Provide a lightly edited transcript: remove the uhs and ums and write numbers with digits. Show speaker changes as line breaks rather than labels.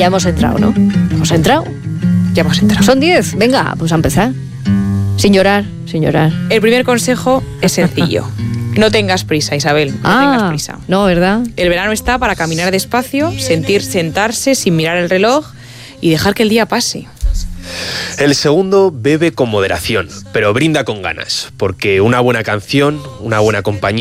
ya hemos entrado, ¿no? ¿Hemos entrado?
Ya hemos entrado.
Son 10. Venga, pues a empezar. Sin llorar, sin llorar.
El primer consejo es sencillo. No tengas prisa, Isabel. No tengas prisa.
No, ¿verdad?
El verano está para caminar despacio, sentarse sin mirar el reloj y dejar que el día pase.
El segundo, bebe con moderación, pero brinda con ganas, porque una buena canción, una buena compañía